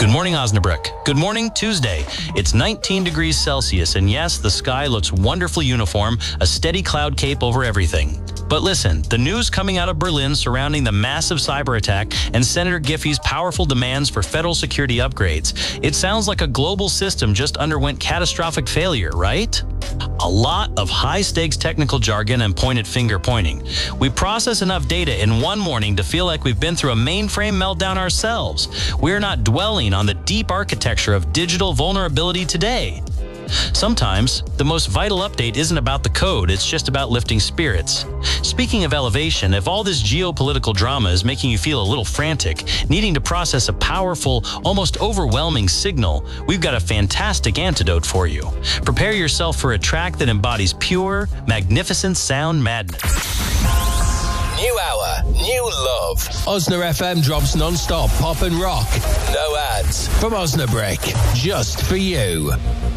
Good morning, Osnabrück. Good morning, Tuesday. It's 19 degrees Celsius, and yes, the sky looks wonderfully uniform, a steady cloud cape over everything. But listen, the news coming out of Berlin surrounding the massive cyber attack and Senator Giffey's powerful demands for federal security upgrades, it sounds like a global system just underwent catastrophic failure, right? A lot of high-stakes technical jargon and pointed finger pointing. We process enough data in one morning to feel like we've been through a mainframe meltdown ourselves. We're not dwelling on the deep architecture of digital vulnerability today. Sometimes, the most vital update isn't about the code, it's just about lifting spirits. Speaking of elevation, if all this geopolitical drama is making you feel a little frantic, needing to process a powerful, almost overwhelming signal, we've got a fantastic antidote for you. Prepare yourself for a track that embodies pure, magnificent sound madness. New hour, new love. Osna FM drops non-stop pop and rock. No ads. From Osnabrück, just for you.